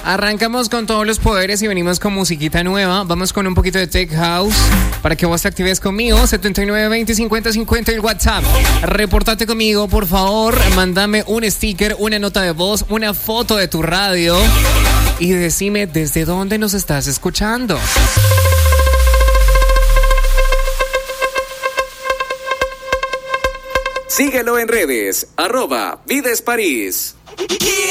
Arrancamos con todos los poderes y venimos con musiquita nueva. Vamos con un poquito de Tech House para que vos te actives conmigo. 7920-5050 el WhatsApp. Repórtate conmigo, por favor. Mándame un sticker, una nota de voz, una foto de tu radio y decime desde dónde nos estás escuchando. Síguelo en redes, @VidesParís.